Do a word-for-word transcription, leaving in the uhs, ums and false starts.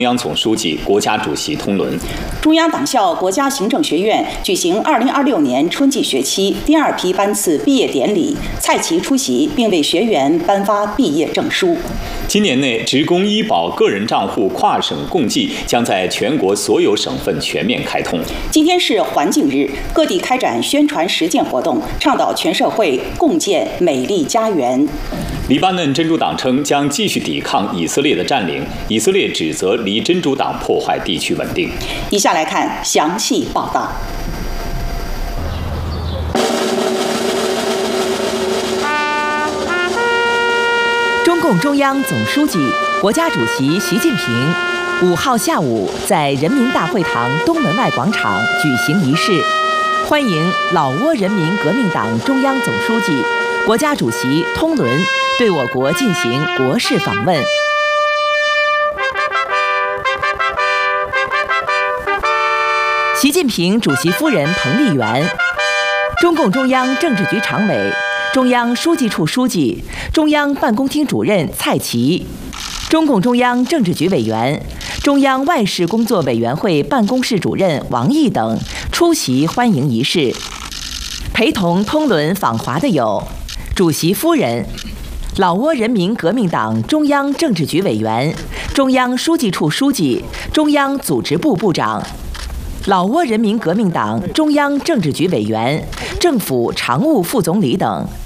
中央总书记、国家主席通伦。 中央党校国家行政学院举行二零二六年春季学期第二批班次毕业典礼，蔡奇出席并为学员颁发毕业证书。 今年内，职工医保个人账户跨省共济将在全国所有省份全面开通。 今天是环境日，各地开展宣传实践活动，倡导全社会共建美丽家园。 黎巴嫩真主党称将继续抵抗以色列的占领，以色列指责黎真主党破坏地区稳定。 以下来看详细报道。 中共中央总书记、国家主席习近平五号下午在人民大会堂东门外广场举行仪式，欢迎老挝人民革命党中央总书记、国家主席通伦对我国进行国事访问。习近平主席夫人彭丽媛、中共中央政治局常委、中央书记处书记、中央办公厅主任蔡奇、中共中央政治局委员、中央外事工作委员会办公室主任王毅等出席欢迎仪式。陪同通伦访华的有主席夫人、老挝人民革命党中央政治局委员、中央书记处书记、中央组织部部长、老挝人民革命党中央政治局委员、政府常务副总理等。